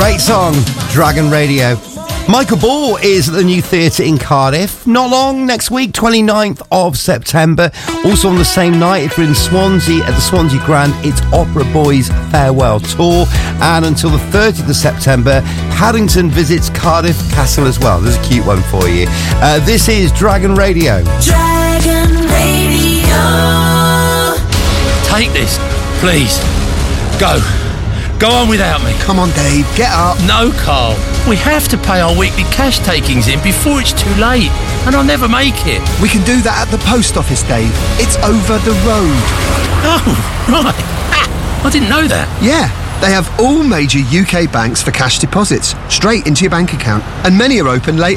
Great song, Dragon Radio. Michael Ball is at the New Theatre in Cardiff. Not long, next week, 29th of September. Also on the same night, if you're in Swansea at the Swansea Grand, it's Opera Boys Farewell Tour. And until the 30th of September, Paddington visits Cardiff Castle as well. There's a cute one for you. This is Dragon Radio. Dragon Radio. Take this, please. Go. Go on without me. Come on, Dave, get up. No, Carl. We have to pay our weekly cash takings in before it's too late, and I'll never make it. We can do that at the post office, Dave. It's over the road. Oh, right. I didn't know that. Yeah, they have all major UK banks for cash deposits, straight into your bank account, and many are open late